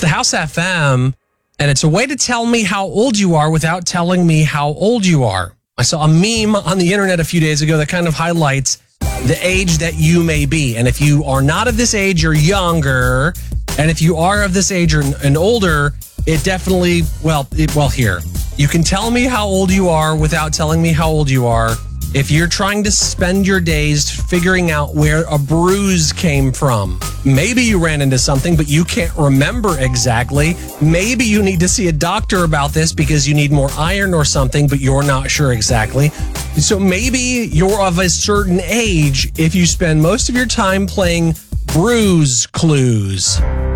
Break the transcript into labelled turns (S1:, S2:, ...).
S1: the House FM, and it's a way to tell me how old you are without telling me how old you are. I saw a meme on the internet a few days ago that kind of highlights the age that you may be. And if you are not of this age, you're younger. And if you are of this age and older, it definitely, here. You can tell me how old you are without telling me how old you are. If you're trying to spend your days figuring out where a bruise came from, maybe you ran into something, but you can't remember exactly. Maybe you need to see a doctor about this because you need more iron or something, but you're not sure exactly. So maybe you're of a certain age if you spend most of your time playing bruise clues.